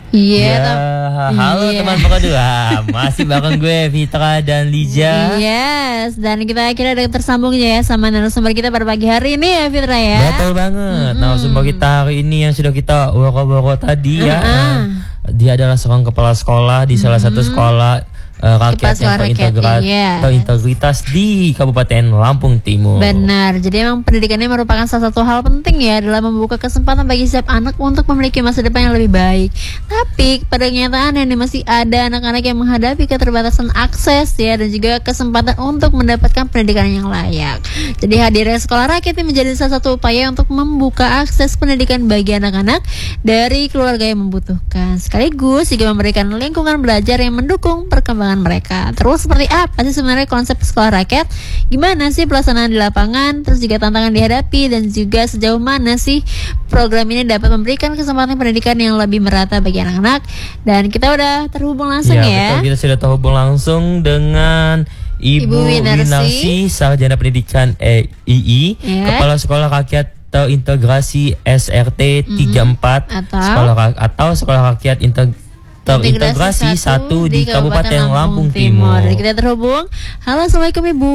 Iya. Ya, halo teman Pekadua. Masih bareng gue Fitra dan Liza. Yes, dan kita akhirnya udah tersambung ya sama narasumber kita pada pagi hari ini ya Fitra ya. Betul banget. Narasumber kita hari ini yang sudah kita woro-woro tadi ya. Dia adalah seorang kepala sekolah di salah satu sekolah rakyat yang terintegritas di Kabupaten Lampung Timur. Benar, jadi memang pendidikannya merupakan salah satu hal penting ya dalam membuka kesempatan bagi setiap anak untuk memiliki masa depan yang lebih baik. Tapi pada kenyataannya nih masih ada anak-anak yang menghadapi keterbatasan akses ya dan juga kesempatan untuk mendapatkan pendidikan yang layak. Jadi hadirnya sekolah rakyat ini menjadi salah satu upaya untuk membuka akses pendidikan bagi anak-anak dari keluarga yang membutuhkan. Sekaligus juga memberikan lingkungan belajar yang mendukung perkembangan mereka. Terus seperti apa sih sebenarnya konsep sekolah rakyat? Gimana sih pelaksanaan di lapangan? Terus juga tantangan dihadapi dan juga sejauh mana sih program ini dapat memberikan kesempatan pendidikan yang lebih merata bagi anak-anak? Dan kita udah terhubung langsung ya. Betul, kita sudah terhubung langsung dengan Ibu Winarsi, Sarjana Pendidikan II, Kepala Sekolah Rakyat Terintegrasi SRT 34 atau Sekolah Rakyat Terintegrasi 1 di Kabupaten Lampung Timur. Kita terhubung. Halo, assalamualaikum Ibu.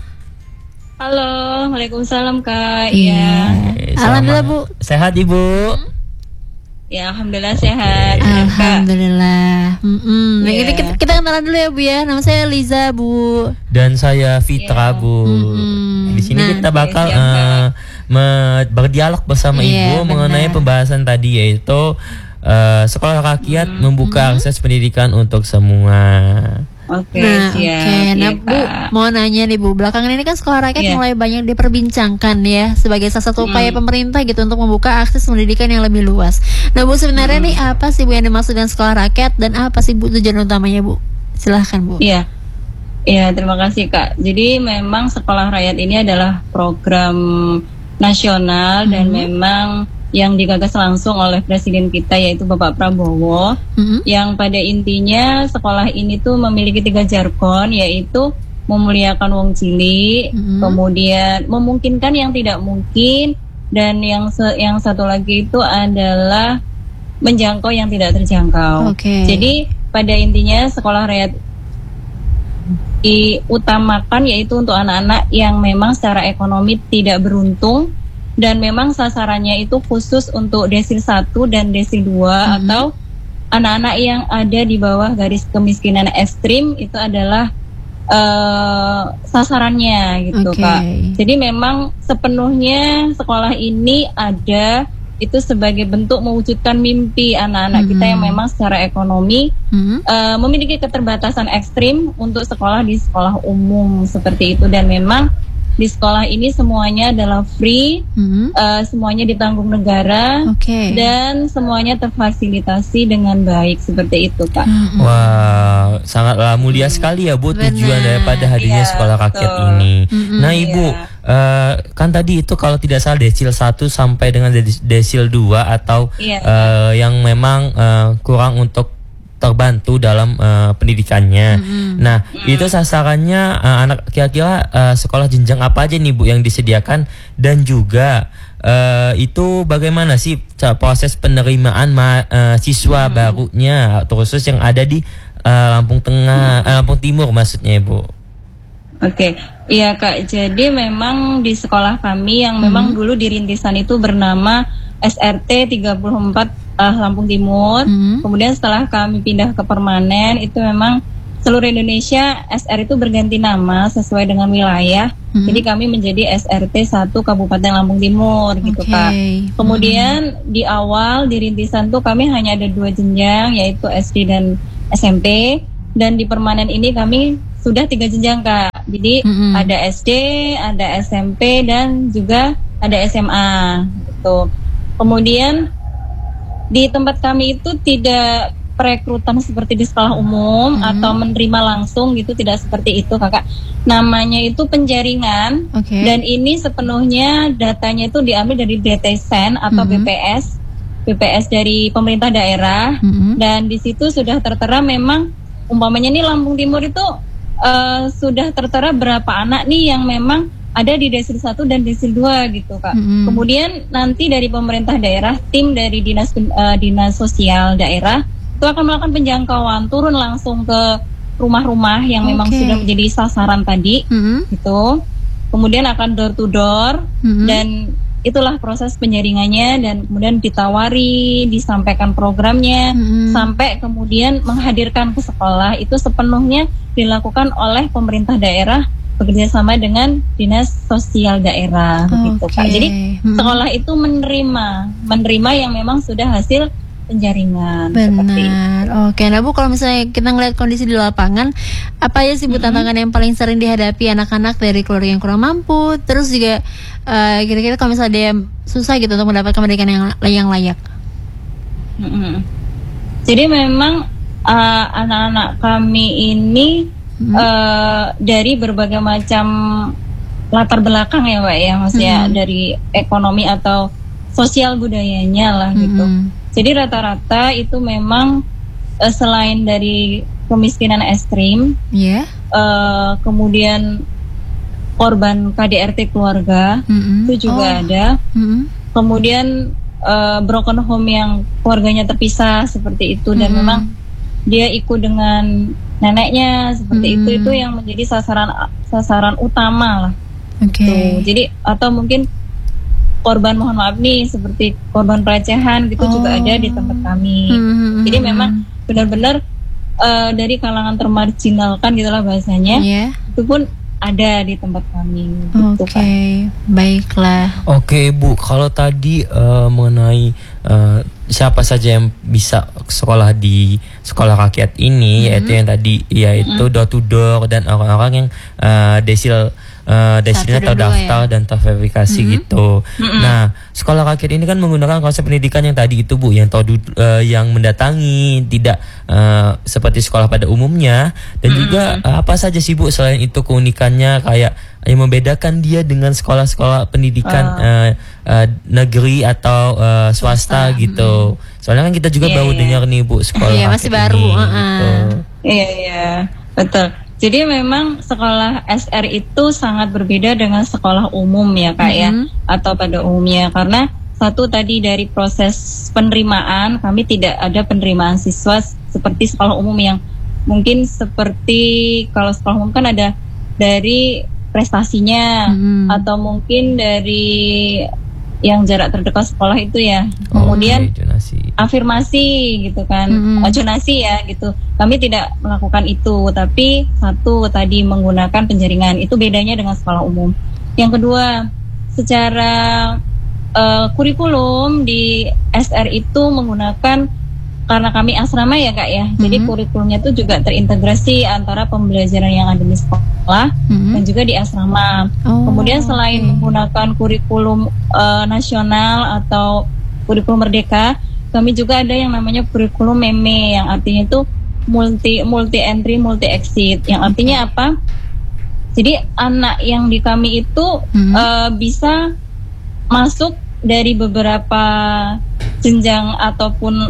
Halo, waalaikumsalam Kak. Iya. Alhamdulillah Bu. Sehat Ibu? Ya, alhamdulillah sehat. Alhamdulillah. Kita kenalan dulu ya Bu ya. Nama saya Liza Bu. Dan saya Fitra Bu. Di sini kita bakal berdialog bersama Ibu mengenai pembahasan tadi yaitu sekolah rakyat membuka akses pendidikan untuk semua. Oke. Nah Bu, mau nanya nih Bu, belakangan ini kan sekolah rakyat mulai banyak diperbincangkan ya sebagai salah satu upaya pemerintah gitu untuk membuka akses pendidikan yang lebih luas. Nah Bu, sebenarnya nih apa sih Bu yang dimaksud dengan sekolah rakyat dan apa sih Bu tujuan utamanya Bu? Silahkan Bu. Iya, terima kasih Kak. Jadi memang sekolah rakyat ini adalah program nasional dan memang yang digagas langsung oleh presiden kita yaitu Bapak Prabowo, yang pada intinya sekolah ini tuh memiliki 3 jargon yaitu memuliakan wong cilik, kemudian memungkinkan yang tidak mungkin, dan yang satu lagi itu adalah menjangkau yang tidak terjangkau. Jadi pada intinya sekolah rakyat diutamakan yaitu untuk anak-anak yang memang secara ekonomi tidak beruntung, dan memang sasarannya itu khusus untuk desil 1 dan desil 2 atau anak-anak yang ada di bawah garis kemiskinan ekstrim itu adalah sasarannya gitu Kak. Jadi memang sepenuhnya sekolah ini ada itu sebagai bentuk mewujudkan mimpi anak-anak kita yang memang secara ekonomi memiliki keterbatasan ekstrim untuk sekolah di sekolah umum seperti itu. Dan memang di sekolah ini semuanya adalah free, semuanya ditanggung negara, dan semuanya terfasilitasi dengan baik seperti itu Kak. Wah, sangatlah mulia sekali ya Bu tujuan daripada hadirnya sekolah rakyat ini. Nah Ibu, kan tadi itu kalau tidak salah desil 1 sampai dengan desil 2 atau yang memang kurang untuk terbantu dalam pendidikannya. Nah, itu sasarannya anak kira-kira sekolah jenjang apa aja nih Bu yang disediakan, dan juga itu bagaimana sih proses penerimaan siswa barunya khusus yang ada di Lampung Tengah, Lampung Timur maksudnya Bu. Iya Kak. Jadi memang di sekolah kami yang memang dulu di rintisan itu bernama SRT 34 Lampung Timur. Kemudian setelah kami pindah ke permanen itu memang seluruh Indonesia SR itu berganti nama sesuai dengan wilayah. Jadi kami menjadi SRT 1 Kabupaten Lampung Timur gitu Kak. Kemudian di awal di rintisan tuh kami hanya ada 2 jenjang yaitu SD dan SMP, dan di permanen ini kami sudah 3 jenjang Kak. Jadi ada SD, ada SMP, dan juga ada SMA gitu. Kemudian di tempat kami itu tidak perekrutan seperti di sekolah umum atau menerima langsung gitu, tidak seperti itu Kakak. Namanya itu penjaringan, dan ini sepenuhnya datanya itu diambil dari DTSEN atau BPS dari pemerintah daerah, dan di situ sudah tertera memang umpamanya nih Lampung Timur itu sudah tertera berapa anak nih yang memang ada di desil 1 dan desil 2 gitu Kak. Kemudian nanti dari pemerintah daerah, tim dari dinas sosial daerah itu akan melakukan penjangkauan, turun langsung ke rumah-rumah yang memang sudah menjadi sasaran tadi, gitu. Kemudian akan door to door, dan itulah proses penjaringannya, dan kemudian ditawari, disampaikan programnya, sampai kemudian menghadirkan ke sekolah. Itu sepenuhnya dilakukan oleh pemerintah daerah bekerjasama dengan dinas sosial daerah, begitu Kak. Jadi sekolah itu menerima yang memang sudah hasil penjaringan. Benar. Oke, nah Bu, kalau misalnya kita ngeliat kondisi di lapangan, apa ya sih Bu tantangan yang paling sering dihadapi anak-anak dari keluarga yang kurang mampu? Terus juga kira-kira kalau misalnya dia susah gitu untuk mendapatkan pendidikan yang layak? Jadi memang anak-anak kami ini dari berbagai macam latar belakang ya Pak ya, maksudnya dari ekonomi atau sosial budayanya lah gitu. Jadi rata-rata itu memang selain dari kemiskinan ekstrim, kemudian korban KDRT keluarga itu juga ada. Kemudian broken home yang keluarganya terpisah seperti itu, dan memang dia ikut dengan neneknya seperti itu yang menjadi sasaran utama lah. Jadi atau mungkin korban, mohon maaf nih, seperti korban pelecehan gitu juga ada di tempat kami. Jadi memang benar-benar dari kalangan termarginalkan gitulah bahasanya, itu pun ada di tempat kami. Baiklah. Oke Bu, kalau tadi mengenai siapa saja yang bisa sekolah di sekolah rakyat ini, yaitu yang tadi yaitu door to door dan orang-orang yang desilnya terdaftar dan terverifikasi gitu. Nah, sekolah rakyat ini kan menggunakan konsep pendidikan yang tadi itu Bu, yang yang mendatangi, tidak seperti sekolah pada umumnya. Dan juga apa saja sih Bu selain itu keunikannya, kayak yang membedakan dia dengan sekolah-sekolah pendidikan negeri atau swasta gitu. Soalnya kan kita juga baru dengar nih Bu sekolah rakyat masih baru ini, gitu. Iya, betul. Jadi memang sekolah SR itu sangat berbeda dengan sekolah umum ya Kak ya, atau pada umumnya, karena satu tadi dari proses penerimaan, kami tidak ada penerimaan siswa seperti sekolah umum yang mungkin seperti kalau sekolah umum kan ada dari prestasinya, atau mungkin dari yang jarak terdekat sekolah itu ya, kemudian afirmasi gitu kan, zonasi ya gitu. Kami tidak melakukan itu, tapi satu tadi menggunakan penjaringan, itu bedanya dengan sekolah umum. Yang kedua, secara kurikulum di SR itu menggunakan, karena kami asrama ya Kak ya, jadi kurikulumnya itu juga terintegrasi antara pembelajaran yang ada di sekolah dan juga di asrama. Kemudian selain menggunakan kurikulum nasional atau kurikulum merdeka, kami juga ada yang namanya kurikulum meme, yang artinya itu multi entry multi exit, yang artinya apa? Jadi anak yang di kami itu bisa masuk dari beberapa jenjang ataupun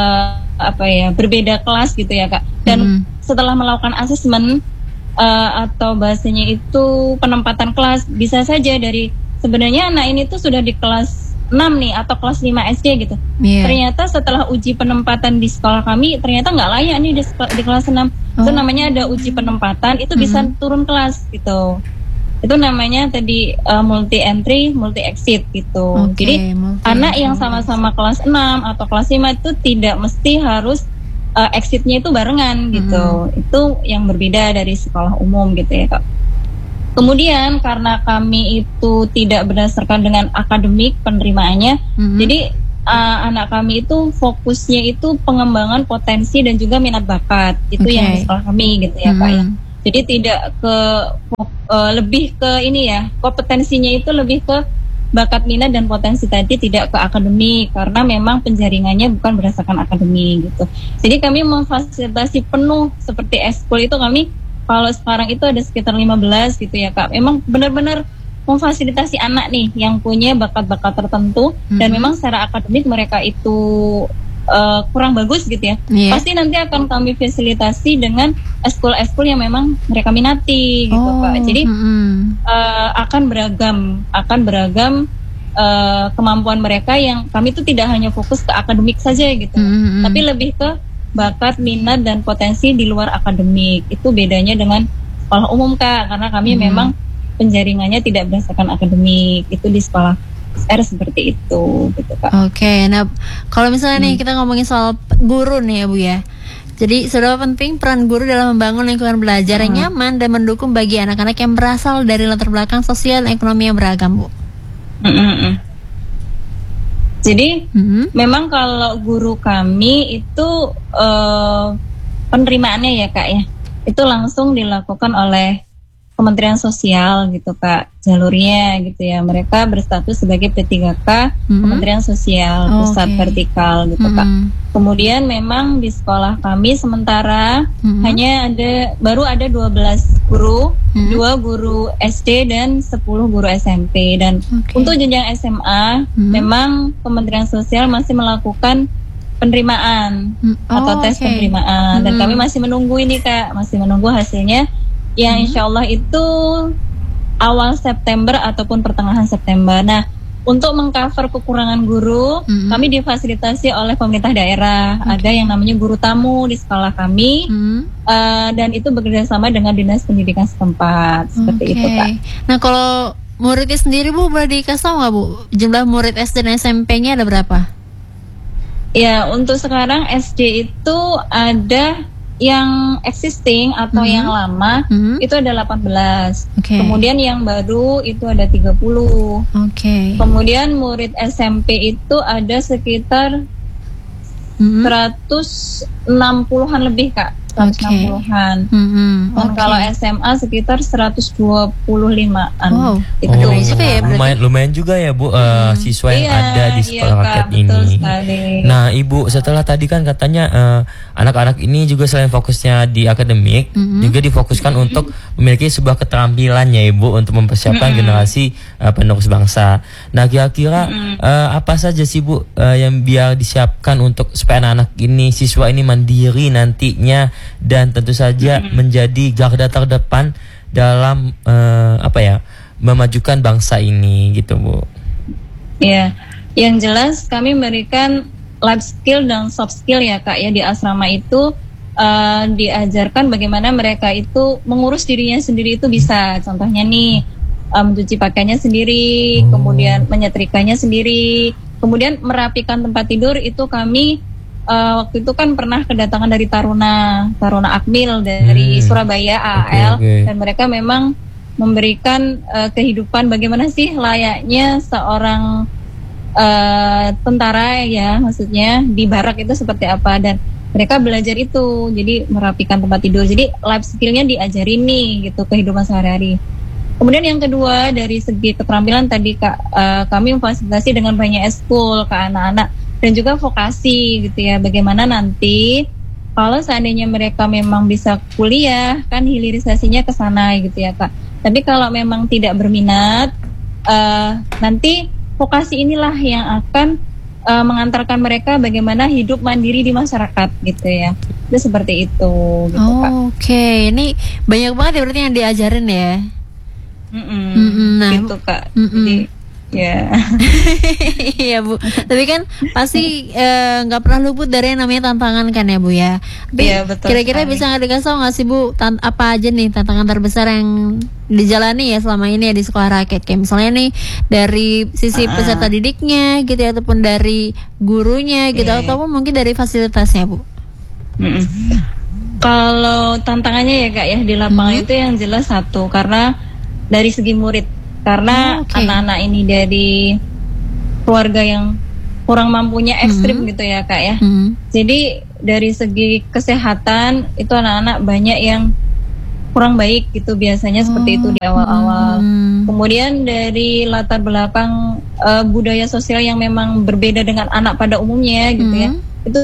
berbeda kelas gitu ya Kak. Dan setelah melakukan asesmen atau bahasanya itu penempatan kelas, bisa saja dari sebenarnya anak ini tuh sudah di kelas 6 nih atau kelas 5 SD gitu. Ternyata setelah uji penempatan di sekolah kami ternyata nggak layak nih di kelas 6. Itu namanya ada uji penempatan, itu bisa turun kelas gitu. Itu namanya tadi multi entry, multi exit gitu. Jadi anak yang sama-sama kelas 6 atau kelas 5 itu tidak mesti harus exitnya itu barengan gitu. Itu yang berbeda dari sekolah umum gitu ya Kak. Kemudian karena kami itu tidak berdasarkan dengan akademik penerimaannya, jadi anak kami itu fokusnya itu pengembangan potensi dan juga minat bakat. Itu yang di sekolah kami gitu ya Kak ya. Jadi tidak ke lebih ke ini ya, kompetensinya itu lebih ke bakat minat dan potensi tadi, tidak ke akademik, karena memang penjaringannya bukan berdasarkan akademik gitu. Jadi kami memfasilitasi penuh seperti ekskul itu kami kalau sekarang itu ada sekitar 15 gitu ya Kak. Memang benar-benar memfasilitasi anak nih yang punya bakat-bakat tertentu dan memang secara akademik mereka itu kurang bagus gitu ya. Pasti nanti akan kami fasilitasi dengan ekskul-ekskul yang memang mereka minati gitu Kak. Jadi akan beragam kemampuan mereka, yang kami itu tidak hanya fokus ke akademik saja gitu, tapi lebih ke bakat, minat dan potensi di luar akademik. Itu bedanya dengan sekolah umum Kak, karena kami memang penjaringannya tidak berdasarkan akademik. Itu di sekolah SR seperti itu gitu Kak. Oke, nah kalau misalnya nih kita ngomongin soal guru nih ya Bu ya. Jadi seberapa penting peran guru dalam membangun lingkungan belajar yang nyaman dan mendukung bagi anak-anak yang berasal dari latar belakang sosial dan ekonomi yang beragam Bu? Jadi memang kalau guru kami itu penerimaannya ya Kak ya, itu langsung dilakukan oleh Kementerian Sosial gitu Kak, jalurnya gitu ya. Mereka berstatus sebagai P3K Kementerian Sosial pusat vertikal gitu Kak. Kemudian memang di sekolah kami sementara hanya baru ada 12 guru, 2 guru SD dan 10 guru SMP. Dan untuk jenjang SMA memang Kementerian Sosial masih melakukan penerimaan atau tes penerimaan, dan kami masih menunggu ini Kak, masih menunggu hasilnya yang insya Allah itu awal September ataupun pertengahan September. Nah, untuk mengcover kekurangan guru, kami difasilitasi oleh pemerintah daerah. Ada yang namanya guru tamu di sekolah kami, dan itu bekerjasama dengan dinas pendidikan setempat. Seperti itu Kak. Nah, kalau muridnya sendiri Bu, boleh dikasih tahu nggak Bu, jumlah murid SD dan SMP-nya ada berapa? Ya, untuk sekarang SD itu ada yang existing atau yang lama itu ada 18. Kemudian yang baru itu ada 30. Kemudian murid SMP itu ada sekitar 160-an lebih Kak. 160-an. Dan kalau SMA sekitar 125-an. Wow. Itu ya, lumayan juga ya Bu, siswa yang ada di sekolah rakyat ini. Nah Ibu, setelah tadi kan katanya anak-anak ini juga selain fokusnya di akademik, juga difokuskan untuk memiliki sebuah keterampilan ya Ibu, untuk mempersiapkan generasi penerus bangsa. Nah kira-kira apa saja sih Bu yang biar disiapkan untuk supaya anak-anak ini, siswa ini mandiri nantinya, dan tentu saja menjadi garda terdepan dalam memajukan bangsa ini gitu Bu. Ya, yang jelas kami memberikan life skill dan soft skill ya Kak ya. Di asrama itu diajarkan bagaimana mereka itu mengurus dirinya sendiri itu bisa. Contohnya nih, mencuci pakaiannya sendiri, kemudian menyetrikanya sendiri, kemudian merapikan tempat tidur itu kami waktu itu kan pernah kedatangan dari Taruna Akmil dari Surabaya AAL, dan mereka memang memberikan kehidupan bagaimana sih layaknya seorang tentara ya, maksudnya di barak itu seperti apa, dan mereka belajar itu, jadi merapikan tempat tidur, jadi life skillnya diajarin nih gitu, kehidupan sehari-hari. Kemudian yang kedua dari segi keterampilan tadi Kak, kami memfasilitasi dengan banyak eskul ke anak-anak dan juga vokasi gitu ya, bagaimana nanti kalau seandainya mereka memang bisa kuliah kan hilirisasinya ke sana gitu ya Kak. Tapi kalau memang tidak berminat, nanti vokasi inilah yang akan mengantarkan mereka bagaimana hidup mandiri di masyarakat gitu ya. Itu seperti itu gitu Kak. Ini banyak banget ya berarti yang diajarin ya. Nah, gitu Kak. Jadi ya. Iya Bu. Tapi kan pasti nggak pernah luput dari yang namanya tantangan kan ya Bu ya. Iya betul. Kira-kira bisa dikasih tau nggak sih Bu, apa aja nih tantangan terbesar yang dijalani ya selama ini ya di sekolah rakyat, kayak misalnya nih dari sisi peserta didiknya gitu ya, ataupun dari gurunya gitu, ataupun mungkin dari fasilitasnya Bu. Kalau tantangannya ya Kak ya di lapangan itu yang jelas satu, karena dari segi murid. Karena anak-anak ini dari keluarga yang kurang mampunya ekstrim gitu ya Kak ya. Jadi dari segi kesehatan itu anak-anak banyak yang kurang baik gitu biasanya, seperti itu di awal-awal. Kemudian dari latar belakang budaya sosial yang memang berbeda dengan anak pada umumnya gitu ya. Itu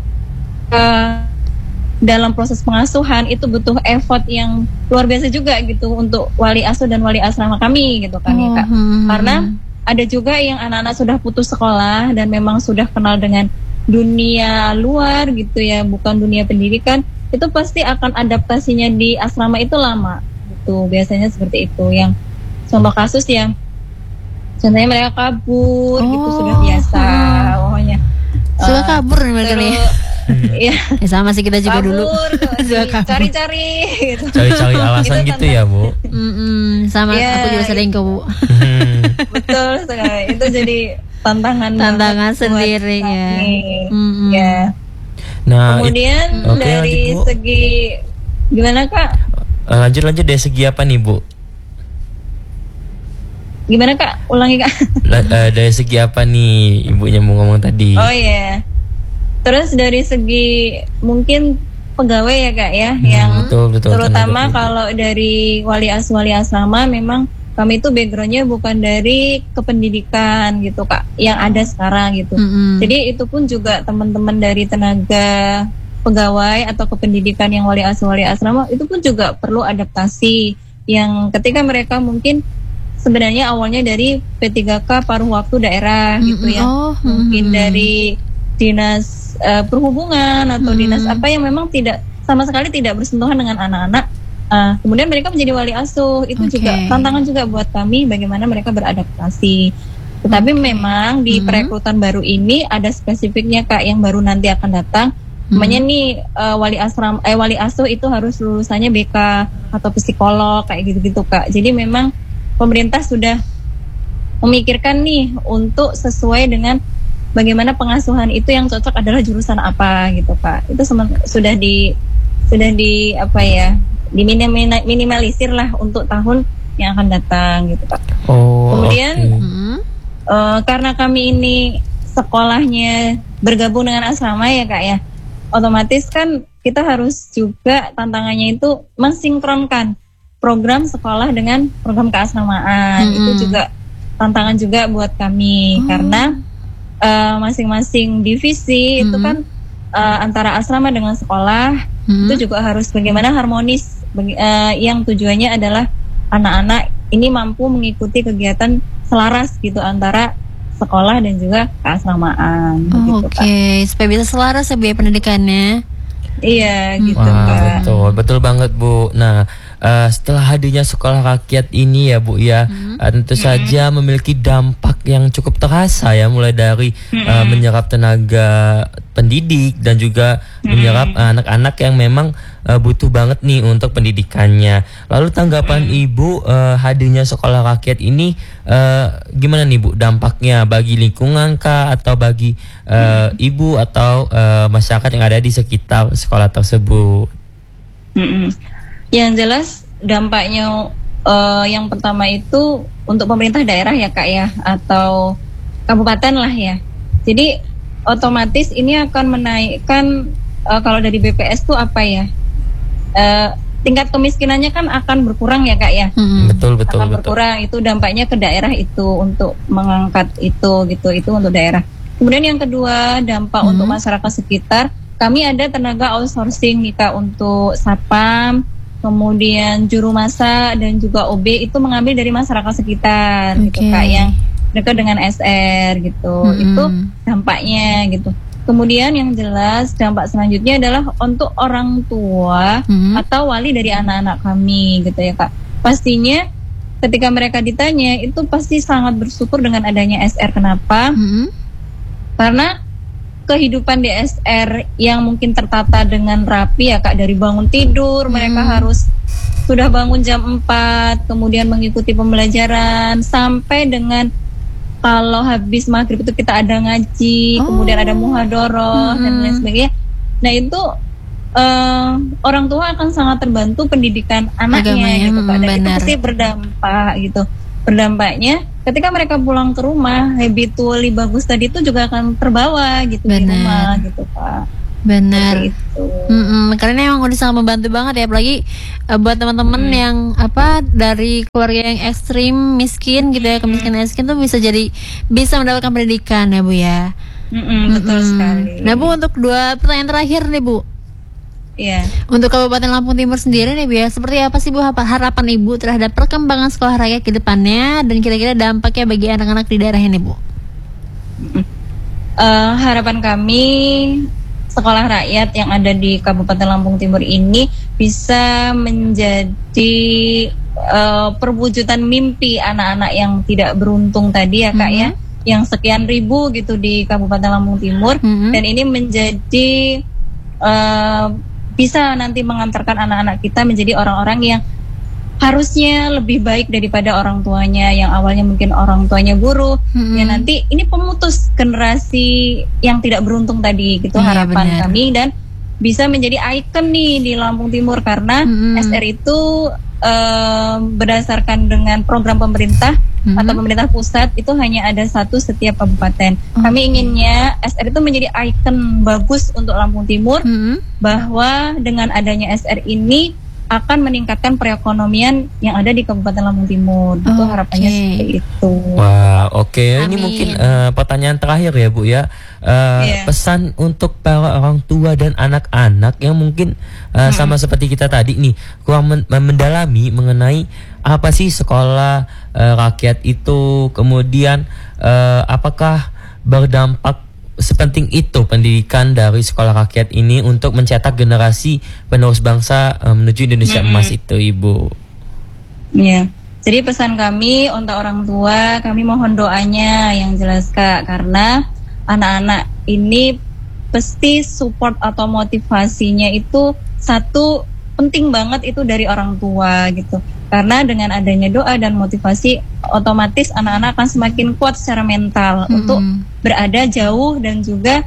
dalam proses pengasuhan itu butuh effort yang luar biasa juga gitu untuk wali asuh dan wali asrama kami gitu kan ya Kak. Karena ada juga yang anak-anak sudah putus sekolah dan memang sudah kenal dengan dunia luar gitu ya, bukan dunia pendidikan, itu pasti akan adaptasinya di asrama itu lama gitu. Biasanya seperti itu. Yang contoh kasus yang contohnya mereka kabur gitu sudah biasa pokoknya. Sudah kabur nih mereka nih. Iya. Ya sama sih kita juga dulu. Juga cari-cari gitu. Cari-cari alasan gitu ya, Bu. Sama Ya, aku juga sering ke Bu. Betul sekali. Itu jadi tantangan banget buat sendiri ya. kami. Ya. Nah, Kemudian oke, dari lanjut, Bu. segi gimana Kak? Lanjut dari segi apa nih, Bu? Gimana Kak? Ulangi Kak. Dari segi apa nih ibunya mau ngomong tadi? Oh iya. Terus dari segi mungkin pegawai ya Kak ya, yang betul, terutama tenaga kalau dari wali asrama memang kami itu backgroundnya bukan dari kependidikan gitu Kak, yang ada sekarang gitu. Jadi itu pun juga teman-teman dari tenaga pegawai atau kependidikan yang wali asrama itu pun juga perlu adaptasi, yang ketika mereka mungkin sebenarnya awalnya dari P3K paruh waktu daerah gitu ya, mungkin dari dinas perhubungan atau dinas apa yang memang tidak sama sekali tidak bersentuhan dengan anak-anak. Kemudian mereka menjadi wali asuh, itu juga tantangan juga buat kami bagaimana mereka beradaptasi. Tetapi memang di perekrutan baru ini ada spesifiknya Kak, yang baru nanti akan datang. Namanya nih wali asuh itu harus lulusannya BK atau psikolog kayak gitu-gitu Kak. Jadi memang pemerintah sudah memikirkan nih untuk sesuai dengan bagaimana pengasuhan itu yang cocok adalah jurusan apa gitu Pak. Itu sudah di apa ya, diminimalisir lah untuk tahun yang akan datang gitu Pak. Kemudian karena kami ini sekolahnya bergabung dengan asrama ya Kak ya, otomatis kan kita harus juga tantangannya itu mensinkronkan program sekolah dengan program keasramaan. Itu juga tantangan juga buat kami, karena masing-masing divisi itu kan antara asrama dengan sekolah itu juga harus bagaimana harmonis, yang tujuannya adalah anak-anak ini mampu mengikuti kegiatan selaras gitu antara sekolah dan juga keasramaan. Gitu, Oke, supaya bisa selaras ya Bu ya pendidikannya. Iya gitu Kak. Betul banget Bu. Nah, setelah hadirnya sekolah rakyat ini ya Bu ya, tentu saja memiliki dampak yang cukup terasa ya, mulai dari menyerap tenaga pendidik dan juga menyerap anak-anak yang memang butuh banget nih untuk pendidikannya. Lalu tanggapan Ibu hadirnya sekolah rakyat ini gimana nih Bu, dampaknya bagi lingkungan kah, atau bagi Ibu atau masyarakat yang ada di sekitar sekolah tersebut? Yang jelas dampaknya yang pertama itu untuk pemerintah daerah ya Kak ya, atau kabupaten lah ya. Jadi otomatis ini akan menaikkan kalau dari BPS tuh apa ya, tingkat kemiskinannya kan akan berkurang ya Kak ya. Betul. Berkurang, itu dampaknya ke daerah itu untuk mengangkat itu gitu, itu untuk daerah. Kemudian yang kedua, dampak untuk masyarakat sekitar, kami ada tenaga outsourcing nih Kak untuk satpam, kemudian juru masak dan juga OB itu mengambil dari masyarakat sekitar gitu Kak, yang dekat dengan SR gitu. Itu dampaknya gitu. Kemudian yang jelas dampak selanjutnya adalah untuk orang tua atau wali dari anak-anak kami gitu ya Kak. Pastinya ketika mereka ditanya itu pasti sangat bersyukur dengan adanya SR. Kenapa? Karena kehidupan di SR yang mungkin tertata dengan rapi ya Kak, dari bangun tidur mereka harus sudah bangun jam 4, kemudian mengikuti pembelajaran sampai dengan kalau habis maghrib itu kita ada ngaji, kemudian ada muhadharah dan lain sebagainya. Nah itu orang tua akan sangat terbantu pendidikan anaknya gitu Kak, dan itu pasti berdampak gitu. Berdampaknya ketika mereka pulang ke rumah, habitually bagus tadi itu juga akan terbawa gitu di rumah gitu Pak. Benar. Karena emang udah sangat membantu banget ya, apalagi buat teman-teman yang dari keluarga yang ekstrim miskin gitu ya, kemiskinan miskin tuh bisa mendapatkan pendidikan ya Bu ya. Betul sekali. Nah Bu, untuk 2 pertanyaan terakhir nih Bu. Iya. Untuk Kabupaten Lampung Timur sendiri nih Bu ya, seperti apa sih Bu harapan Ibu terhadap perkembangan sekolah rakyat ke depannya, dan kira-kira dampaknya bagi anak-anak di daerah ini Bu? Harapan kami sekolah rakyat yang ada di Kabupaten Lampung Timur ini bisa menjadi perwujudan mimpi anak-anak yang tidak beruntung tadi ya Kak ya, yang sekian ribu gitu di Kabupaten Lampung Timur, dan ini menjadi bisa nanti mengantarkan anak-anak kita menjadi orang-orang yang harusnya lebih baik daripada orang tuanya yang awalnya mungkin orang tuanya guru. Ya nanti ini pemutus generasi yang tidak beruntung tadi gitu, harapan kami, dan bisa menjadi ikon nih di Lampung Timur karena SR itu berdasarkan dengan program pemerintah atau pemerintah pusat itu hanya ada satu setiap kabupaten. Kami inginnya SR itu menjadi ikon bagus untuk Lampung Timur, bahwa dengan adanya SR ini akan meningkatkan perekonomian yang ada di Kabupaten Lampung Timur. Itu harapannya seperti itu. Wah, oke. Ini mungkin pertanyaan terakhir ya, Bu ya. Pesan untuk para orang tua dan anak-anak yang mungkin sama seperti kita tadi nih, kurang mendalami mengenai apa sih sekolah rakyat itu, kemudian apakah berdampak sepenting itu pendidikan dari sekolah rakyat ini untuk mencetak generasi penerus bangsa menuju Indonesia emas itu, Ibu. Iya. Jadi pesan kami untuk orang tua, kami mohon doanya yang jelas Kak, karena anak-anak ini pasti support atau motivasinya itu satu penting banget itu dari orang tua gitu. Karena dengan adanya doa dan motivasi, otomatis anak-anak akan semakin kuat secara mental untuk berada jauh dan juga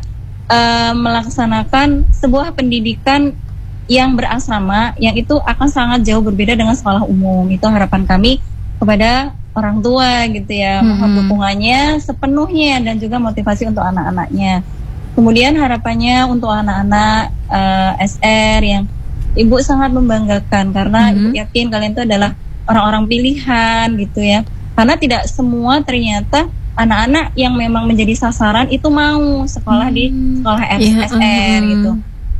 melaksanakan sebuah pendidikan yang berasrama, yang itu akan sangat jauh berbeda dengan sekolah umum. Itu harapan kami kepada orang tua gitu ya. Mohon dukungannya sepenuhnya dan juga motivasi untuk anak-anaknya. Kemudian harapannya untuk anak-anak SR yang Ibu sangat membanggakan karena Ibu yakin kalian itu adalah orang-orang pilihan gitu ya. Karena tidak semua ternyata anak-anak yang memang menjadi sasaran itu mau sekolah di sekolah SR gitu.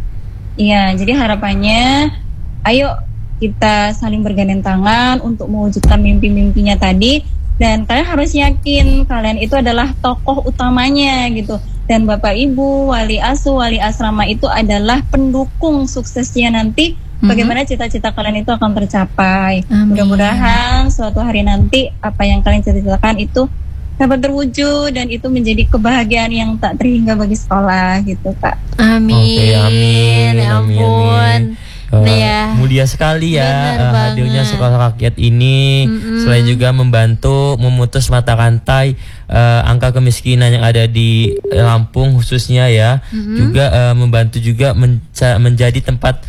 Iya, jadi harapannya ayo kita saling bergandeng tangan untuk mewujudkan mimpi-mimpinya tadi, dan kalian harus yakin kalian itu adalah tokoh utamanya gitu. Dan Bapak Ibu, wali asuh, wali asrama itu adalah pendukung suksesnya nanti. Bagaimana cita-cita kalian itu akan tercapai. Mudah-mudahan suatu hari nanti apa yang kalian cita-citakan itu dapat terwujud dan itu menjadi kebahagiaan yang tak terhingga bagi sekolah gitu Kak. Amin. Oke, amin. Ya ampun. Mulia sekali ya hadirnya sekolah rakyat ini. Selain juga membantu memutus mata rantai angka kemiskinan yang ada di Lampung khususnya ya, juga membantu juga menjadi tempat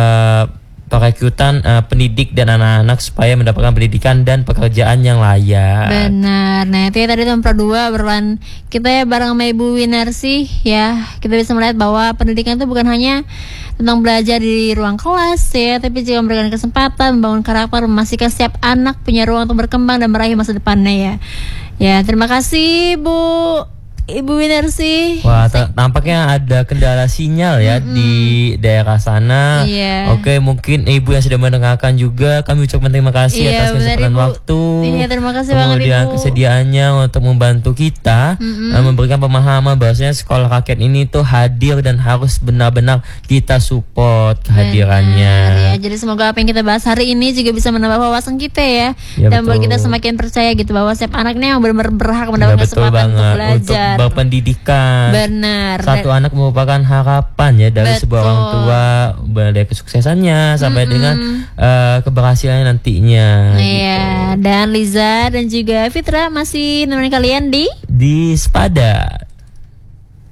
perekrutan pendidik dan anak-anak supaya mendapatkan pendidikan dan pekerjaan yang layak. Benar. Nah itu ya tadi nomor 2 berlan kita ya bareng sama Ibu Winarsi ya, kita bisa melihat bahwa pendidikan itu bukan hanya tentang belajar di ruang kelas ya, tapi juga memberikan kesempatan membangun karakter, memastikan setiap anak punya ruang untuk berkembang dan meraih masa depannya ya. Ya terima kasih Ibu Winarsi. Wah, tampaknya ada kendala sinyal ya di daerah sana. Oke, mungkin Ibu yang sudah mendengarkan juga kami ucapkan terima kasih atas kesempatan waktu. Terima kasih kemudian kesediaannya untuk membantu kita memberikan pemahaman bahwasanya sekolah rakyat ini tuh hadir dan harus benar-benar kita support kehadirannya. Ya, jadi semoga apa yang kita bahas hari ini juga bisa menambah wawasan kita ya, dan membuat kita semakin percaya gitu bahwa setiap anaknya yang benar-benar berhak mendapatkan kesempatan untuk belajar. Berpendidikan. Benar. Satu anak merupakan harapan ya dari sebuah orang tua, dari kesuksesannya sampai dengan keberhasilan nantinya. Iya. Gitu. Dan Liza dan juga Fitra masih nemenin kalian di Sepada.